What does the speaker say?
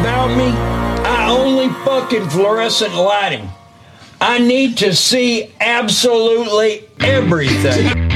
about me? I only fucking fluorescent lighting. I need to see absolutely everything.